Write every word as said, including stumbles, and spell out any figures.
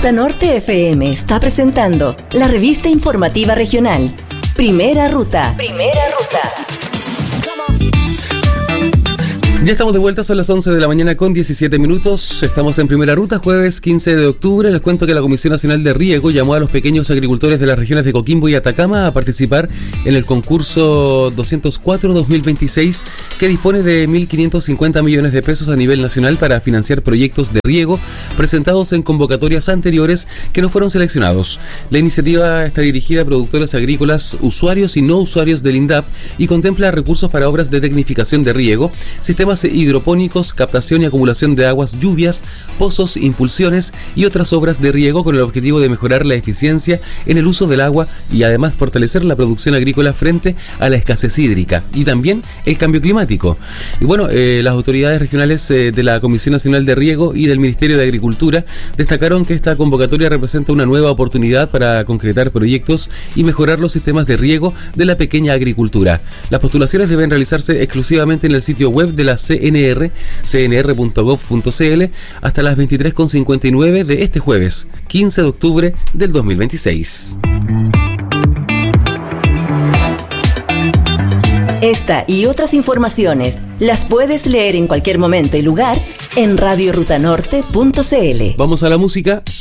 Ruta Norte F M está presentando la revista informativa regional, Primera Ruta. Primera Ruta. Ya estamos de vuelta, son las once de la mañana con diecisiete minutos. Estamos en Primera Ruta, jueves quince de octubre. Les cuento que la Comisión Nacional de Riego llamó a los pequeños agricultores de las regiones de Coquimbo y Atacama a participar en el concurso doscientos cuatro dos mil veintiséis, que dispone de mil quinientos cincuenta millones de pesos a nivel nacional para financiar proyectos de riego presentados en convocatorias anteriores que no fueron seleccionados. La iniciativa está dirigida a productores agrícolas, usuarios y no usuarios del INDAP y contempla recursos para obras de tecnificación de riego, sistemas hidropónicos, captación y acumulación de aguas, lluvias, pozos, impulsiones y otras obras de riego con el objetivo de mejorar la eficiencia en el uso del agua y además fortalecer la producción agrícola frente a la escasez hídrica y también el cambio climático. Y bueno, eh, las autoridades regionales eh, de la Comisión Nacional de Riego y del Ministerio de Agricultura destacaron que esta convocatoria representa una nueva oportunidad para concretar proyectos y mejorar los sistemas de riego de la pequeña agricultura. Las postulaciones deben realizarse exclusivamente en el sitio web de la C N R, c n r punto gov punto c l, hasta las veintitrés con cincuenta y nueve de este jueves, quince de octubre del dos mil veintiséis. Esta y otras informaciones las puedes leer en cualquier momento y lugar en radio ruta norte punto c l. Vamos a la música.